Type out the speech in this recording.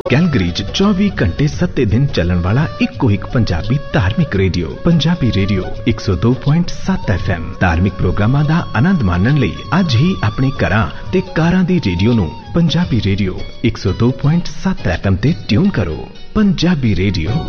Calgary 24 घंटे 7 दिन चलन वाला इको एक पंजाबी धार्मिक रेडियो पंजाबी रेडियो 102.7 FM धार्मिक प्रोग्रामां दा आनंद माणन लई अज ही अपने घरां ते कारां दी रेडियो नूं पंजाबी रेडियो 102.7 FM ते ट्यून करो। पंजाबी रेडियो